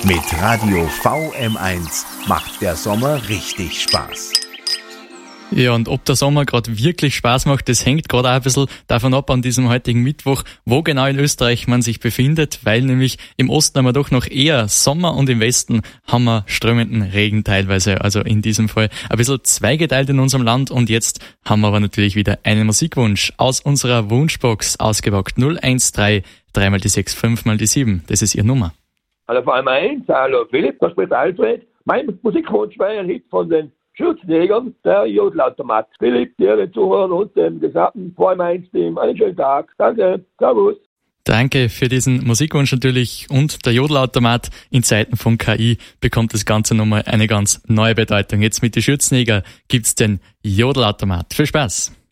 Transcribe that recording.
Mit Radio VM1 macht der Sommer richtig Spaß. Ja, und ob der Sommer gerade wirklich Spaß macht, das hängt gerade auch ein bisschen davon ab an diesem heutigen Mittwoch, wo genau in Österreich man sich befindet, weil nämlich im Osten haben wir doch noch eher Sommer und im Westen haben wir strömenden Regen teilweise. Also in diesem Fall ein bisschen zweigeteilt in unserem Land, und jetzt haben wir aber natürlich wieder einen Musikwunsch aus unserer Wunschbox ausgewagt. 013 3 mal die 6, 5 mal die 7. Das ist Ihre Nummer. Hallo VM1, hallo Philipp, da spricht Alfred. Mein Musikwunsch war ein Hit von den Schürzenjägern, der Jodelautomat. Philipp, dir, den Zuhörern und dem gesamten VM1-Team einen schönen Tag. Danke, servus. Danke für diesen Musikwunsch natürlich, und der Jodelautomat in Zeiten von KI bekommt das Ganze nochmal eine ganz neue Bedeutung. Jetzt mit den Schürzenjäger gibt's den Jodelautomat. Viel Spaß!